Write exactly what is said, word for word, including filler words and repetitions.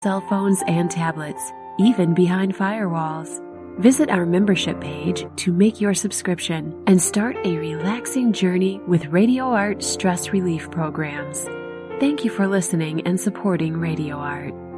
cell phones and tablets, even behind firewalls. Visit our membership page to make your subscription and start a relaxing journey with RadioArt stress relief programs. Thank you for listening and supporting RadioArt.